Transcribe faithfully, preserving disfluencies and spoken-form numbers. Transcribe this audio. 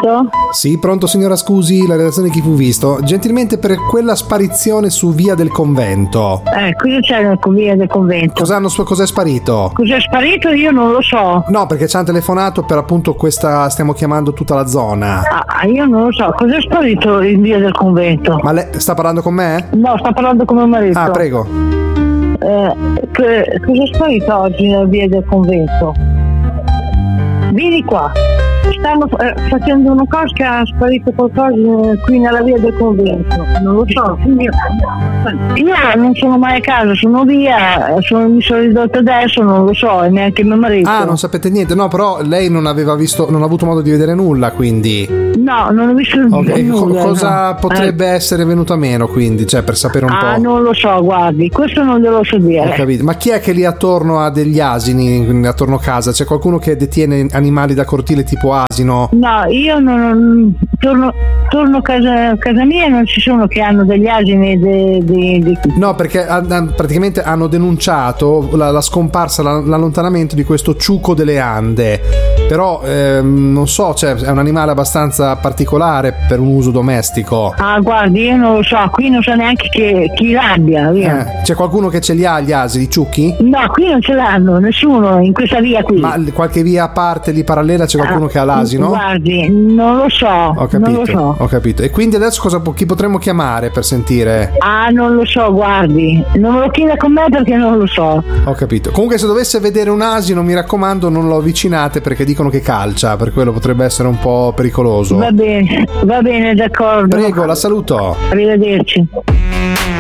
Pronto? Sì, pronto signora, scusi, la redazione Chi fu visto. Gentilmente per quella sparizione su Via del Convento. Eh, cosa c'è con Via del Convento? Cos'hanno, cos'è sparito? Cos'è sparito? Io non lo so. No, perché ci hanno telefonato per appunto questa, stiamo chiamando tutta la zona. Ah, io non lo so. Cos'è sparito in Via del Convento? Ma lei sta parlando con me? No, sta parlando con mio marito. Ah, prego. Eh, che, cos'è sparito oggi nella Via del Convento? Vieni qua. Stanno eh, facendo una cosa che ha sparito qualcosa qui nella Via del Convento. Non lo so. Io, io non sono mai a casa, sono via, sono, mi sono ridotta adesso, non lo so, e neanche mio marito. Ah, non sapete niente? No, però lei non aveva visto, non ha avuto modo di vedere nulla, quindi. No, non ho visto okay. nulla. Co- cosa no. potrebbe eh. essere venuto a meno, quindi, cioè per sapere un ah, po'? Ah, non lo so, guardi, questo non glielo so dire. Ho capito. Ma chi è che lì attorno ha degli asini, attorno a casa? C'è qualcuno che detiene animali da cortile tipo asino? No, io non, non torno, torno a casa, casa mia e non ci sono che hanno degli asini de, de, de... No, perché a, a, praticamente hanno denunciato la, la scomparsa, la, l'allontanamento di questo ciuco delle Ande. Però ehm, non so, cioè, è un animale abbastanza particolare per un uso domestico. Ah, guardi, io non lo so, qui non so neanche che, chi l'abbia. Via. Eh, c'è qualcuno che ce li ha gli asini, i ciucchi? No, qui non ce l'hanno, nessuno in questa via qui. Ma qualche via a parte lì parallela c'è qualcuno ah, che ha l'asino? Guardi, non lo so. Ho capito, non lo so. Ho capito. E quindi adesso cosa, chi potremmo chiamare per sentire? Ah, non lo so, guardi. Non me lo chieda con me perché non lo so. Ho capito. Comunque se dovesse vedere un asino, mi raccomando, non lo avvicinate perché dicono che calcia, per quello potrebbe essere un po' pericoloso. Va bene, va bene, d'accordo. Prego, la saluto. Arrivederci.